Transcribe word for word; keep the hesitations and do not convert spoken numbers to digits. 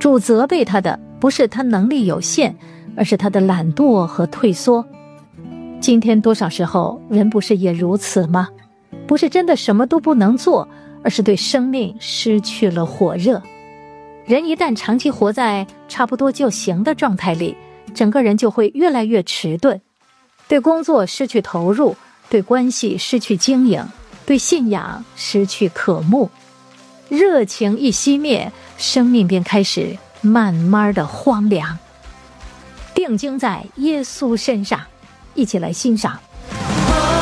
主责备他的不是他能力有限，而是他的懒惰和退缩。今天多少时候人不是也如此吗？不是真的什么都不能做，而是对生命失去了火热。人一旦长期活在差不多就行的状态里，整个人就会越来越迟钝，对工作失去投入，对关系失去经营，对信仰失去渴慕。热情一熄灭，生命便开始慢慢的荒凉。定睛在耶稣身上，一起来欣赏